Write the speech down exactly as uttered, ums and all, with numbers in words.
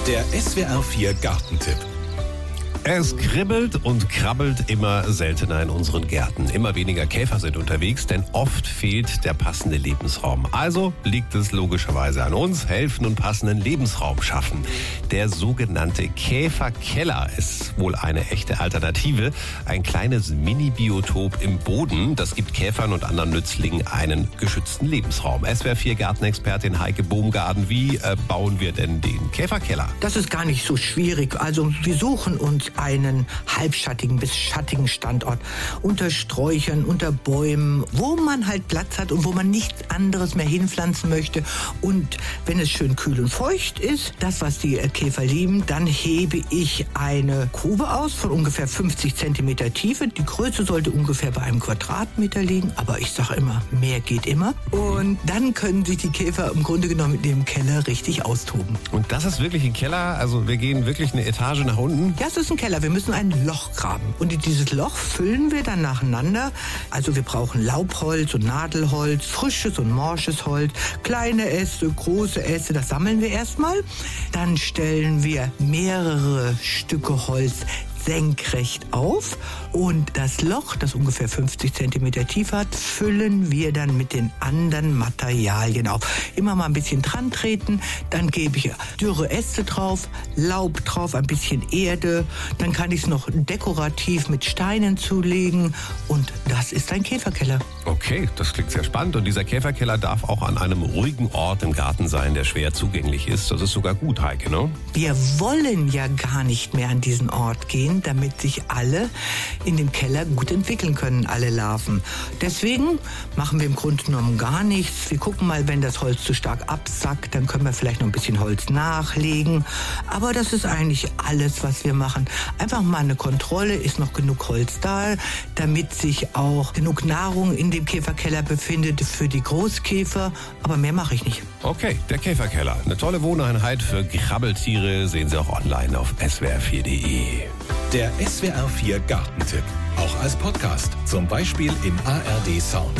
Der S W R vier Gartentipp. Es kribbelt und krabbelt immer seltener in unseren Gärten. Immer weniger Käfer sind unterwegs, denn oft fehlt der passende Lebensraum. Also liegt es logischerweise an uns, helfen und passenden Lebensraum schaffen. Der sogenannte Käferkeller ist wohl eine echte Alternative. Ein kleines Mini-Biotop im Boden, das gibt Käfern und anderen Nützlingen einen geschützten Lebensraum. S W R vier Gartenexpertin Heike Bohmgarten, wie äh, bauen wir denn den Käferkeller? Das ist gar nicht so schwierig. Also wir suchen uns einen halbschattigen bis schattigen Standort unter Sträuchern, unter Bäumen, wo man halt Platz hat und wo man nichts anderes mehr hinpflanzen möchte. Und wenn es schön kühl und feucht ist, das, was die Käfer lieben, dann hebe ich eine Grube aus von ungefähr fünfzig Zentimeter Tiefe. Die Größe sollte ungefähr bei einem Quadratmeter liegen, aber ich sage immer, mehr geht immer. Und dann können sich die Käfer im Grunde genommen in dem Keller richtig austoben. Und das ist wirklich ein Keller? Also wir gehen wirklich eine Etage nach unten? Ja, es ist ein Keller. Wir müssen ein Loch graben. Und in dieses Loch füllen wir dann nacheinander. Also wir brauchen Laubholz und Nadelholz, frisches und morsches Holz, kleine Äste, große Äste, das sammeln wir erstmal. Dann stellen wir mehrere Stücke Holz senkrecht auf und das Loch, das ungefähr fünfzig Zentimeter tief hat, füllen wir dann mit den anderen Materialien auf. Immer mal ein bisschen dran treten, dann gebe ich dürre Äste drauf, Laub drauf, ein bisschen Erde, dann kann ich es noch dekorativ mit Steinen zulegen und das ist ein Käferkeller. Okay, das klingt sehr spannend und dieser Käferkeller darf auch an einem ruhigen Ort im Garten sein, der schwer zugänglich ist. Das ist sogar gut, Heike, ne? Wir wollen ja gar nicht mehr an diesen Ort gehen, damit sich alle in dem Keller gut entwickeln können, alle Larven. Deswegen machen wir im Grunde genommen gar nichts. Wir gucken mal, wenn das Holz zu stark absackt, dann können wir vielleicht noch ein bisschen Holz nachlegen. Aber das ist eigentlich alles, was wir machen. Einfach mal eine Kontrolle, ist noch genug Holz da, damit sich auch genug Nahrung in dem Käferkeller befindet für die Großkäfer. Aber mehr mache ich nicht. Okay, der Käferkeller. Eine tolle Wohneinheit für Krabbeltiere sehen Sie auch online auf S W R vier punkt de. Der S W R vier Gartentipp. Auch als Podcast. Zum Beispiel im A R D Sound.